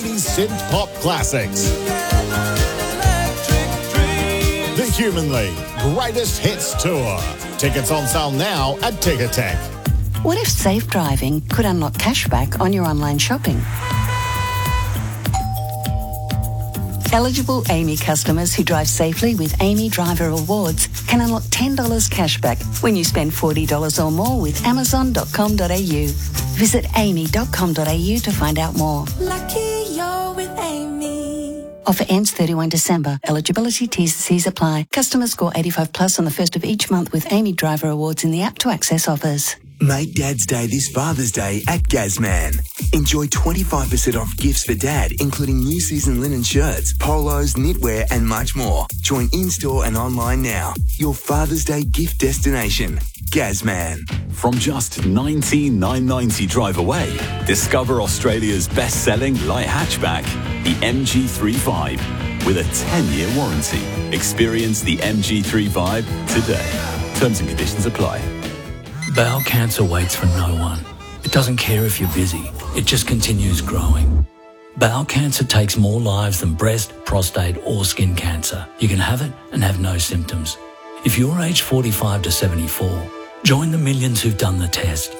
Synth pop classics. The Human League Greatest Hits Tour. Tickets on sale now at Ticketek. What if safe driving could unlock cashback on your online shopping? Eligible AAMI customers who drive safely with AAMI Driver Awards can unlock $10 cashback when you spend $40 or more with Amazon.com.au. Visit aami.com.au to find out more. Lucky you're with AAMI. Offer ends 31 December. Eligibility T&Cs apply. Customers score 85 plus on the first of each month with AAMI Driver Awards in the app to access offers. Make Dad's Day this Father's Day at Gazman. Enjoy 25% off gifts for Dad, including new season linen shirts, polos, knitwear and much more. Join in-store and online now. Your Father's Day gift destination. Gazman. From just $19,990 drive away, discover Australia's best-selling light hatchback, the MG3 Vibe, with a 10-year warranty. Experience the MG3 Vibe today. Terms and conditions apply. Bowel cancer waits for no one. It doesn't care if you're busy. It just continues growing. Bowel cancer takes more lives than breast, prostate or skin cancer. You can have it and have no symptoms. If you're aged 45 to 74, join the millions who've done the test.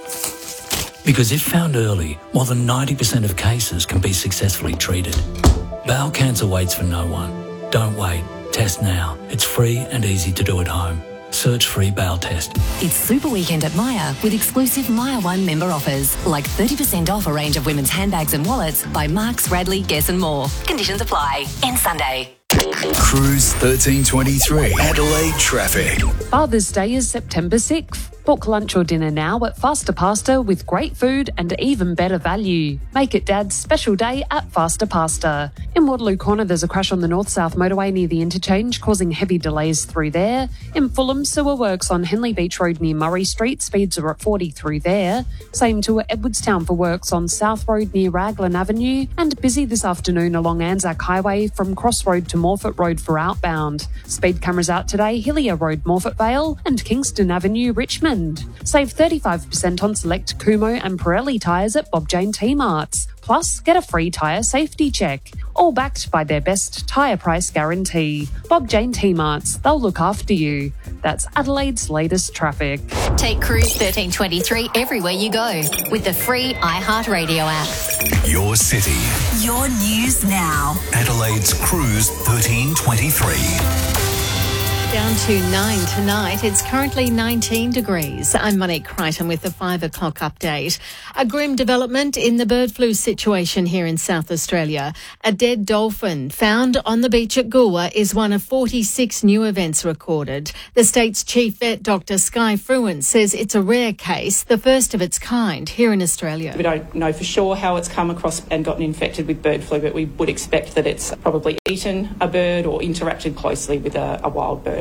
Because if found early, more than 90% of cases can be successfully treated. Bowel cancer waits for no one. Don't wait. Test now. It's free and easy to do at home. Search free bowel test. It's Super Weekend at Myer with exclusive Myer One member offers, like 30% off a range of women's handbags and wallets by Marks, Radley, Guess and more. Conditions apply. End Sunday. Cruise 1323. Adelaide traffic. Father's Day is September 6th. Book lunch or dinner now at Faster Pasta with great food and even better value. Make it Dad's special day at Faster Pasta. In Waterloo Corner, there's a crash on the north-south motorway near the interchange, causing heavy delays through there. In Fulham, sewer works on Henley Beach Road near Murray Street. Speeds are at 40 through there. Same to Edwardstown for works on South Road near Raglan Avenue. And busy this afternoon along Anzac Highway from Cross Road to Morphett Road for outbound. Speed cameras out today, Hillier Road, Morphett Vale and Kingston Avenue, Richmond. Save 35% on select Kumo and Pirelli tyres at Bob Jane T-Marts. Plus, get a free tyre safety check. All backed by their best tyre price guarantee. Bob Jane T-Marts, they'll look after you. That's Adelaide's latest traffic. Take Cruise 1323 everywhere you go with the free iHeartRadio app. Your city. Your news now. Adelaide's Cruise 1323. Down to 9 tonight. It's currently 19 degrees. I'm Monique Crichton with the 5 o'clock update. A grim development in the bird flu situation here in South Australia. A dead dolphin found on the beach at Goolwa is one of 46 new events recorded. The state's chief vet, Dr. Sky Fruin, says it's a rare case, the first of its kind here in Australia. We don't know for sure how it's come across and gotten infected with bird flu, but we would expect that it's probably eaten a bird or interacted closely with a wild bird.